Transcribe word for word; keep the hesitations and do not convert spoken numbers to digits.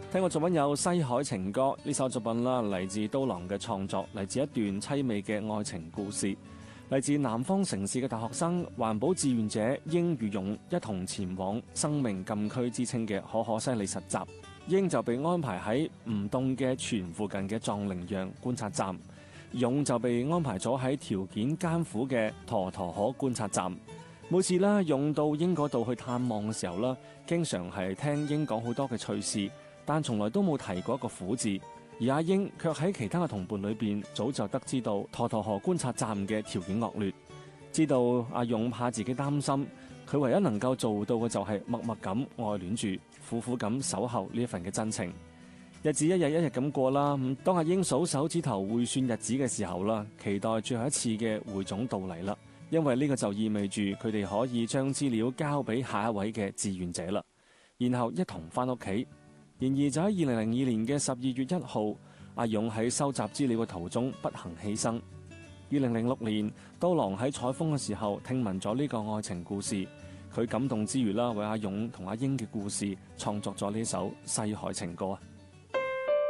聽過作品有《西海情歌》呢首作品啦，嚟自刀郎嘅創作，嚟自一段凄美嘅愛情故事，嚟自南方城市嘅大學生環保志願者英與勇一同前往生命禁區之稱嘅可可西里實習。英就被安排喺吳洞嘅泉附近嘅藏羚羊觀察站，勇就被安排咗喺條件艱苦嘅沱沱河觀察站。每次啦，勇到英嗰度去探望嘅時候啦，經常係聽英講好多嘅趣事，但從來都冇提過一個苦字。而阿英卻喺其他嘅同伴裏邊早就得知到沱沱河觀察站嘅條件惡劣，知道阿勇怕自己擔心，佢唯一能夠做到嘅就係默默咁愛戀住，苦苦咁守候呢一份嘅真情。日子一日一日咁過啦，當阿英數手指頭匯算日子嘅時候啦，期待最後一次嘅匯總到嚟啦。因為呢個就意味住佢哋可以將資料交俾下一位嘅志願者啦，然後一同翻屋企。然而就喺二零零二年嘅十二月一號，阿勇喺收集資料嘅途中不幸犧牲。二零零六年，刀郎喺採風嘅時候聽聞咗呢個愛情故事，佢感動之餘啦，為阿勇同阿英嘅故事創作咗呢首《西海情歌》。